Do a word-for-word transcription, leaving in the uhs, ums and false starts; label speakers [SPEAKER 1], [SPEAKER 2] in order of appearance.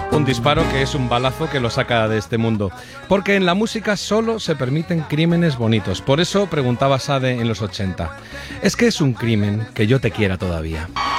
[SPEAKER 1] Un disparo que es un balazo que lo saca de este mundo. Porque en la música solo se permiten crímenes bonitos. Por eso preguntaba Sade en los ochenta: ¿es que es un crimen que yo te quiera todavía?